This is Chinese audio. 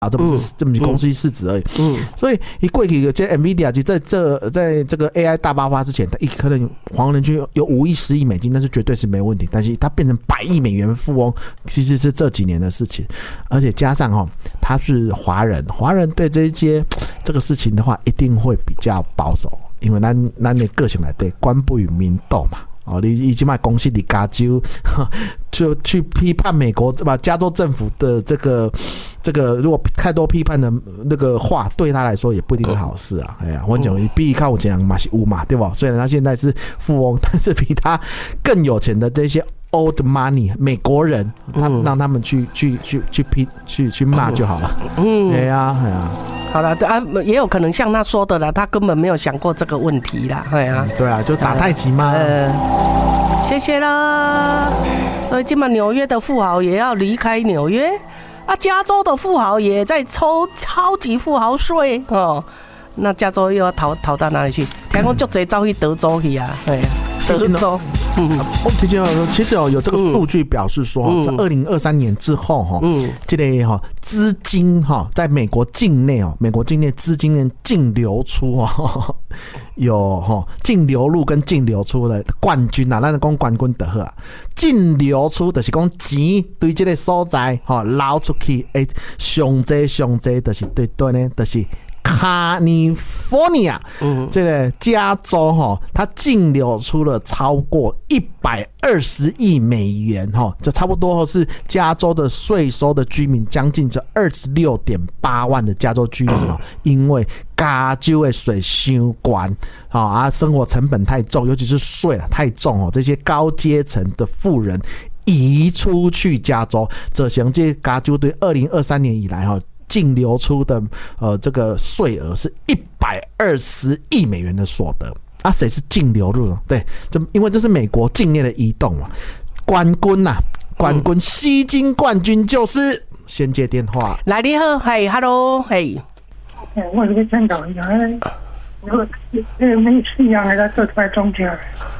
这不是公司市值而已。所以一过去这 NVIDIA 在这个 AI 大爆发之前，它可能黄仁勋有5亿10亿美金，但是绝对是没问题。但是它变成100亿美元富翁，其实是这几年的事情，而且加上他是华人对这个事情的话，一定会比较保守，因为咱的个性来对官不与民斗嘛。你现在公司里加州就去批判美国吧，加州政府的这个，如果太多批判的那个话，对他来说也不一定是好事啊。哎呀，我讲比靠这样嘛是有嘛，对吧？虽然他现在是富翁，但是比他更有钱的这些 old money 美国人，让他们去骂就好了。对呀。 好了，也有可能像他说的啦，他根本没有想过这个问题啦。 对啊，就打太极嘛。 谢谢啦。所以今晚纽约的富豪也要离开纽约啊，加州的富豪也在抽超级富豪税哦。那加州又要逃到哪里去？听说就直接走去德州去啊。德州。 其实有这个数据表示说，在2023年之后，这个资金在美国境内资金的净流出有净流入跟净流出的冠军啊，咱讲冠军就好啊。净流出就是讲钱对这个所在流出去，上济就是对呢，就是。California 这个加州它净流出了超过120亿美元这差不多是加州的税收的居民将近这26.8万的加州居民因为加州的税太高生活成本太重，尤其是税太重这些高阶层的富人移出去加州，这成这加州对2023年以来净流出的这个税额是120亿美元的所得啊，谁是净流入呢？对，就因为这是美国境内的移动嘛。冠军吸金冠军就是先接电话。 来，你好，嘿 ，Hello， 嘿。 我这个香港人，那个没信仰的做出来中间。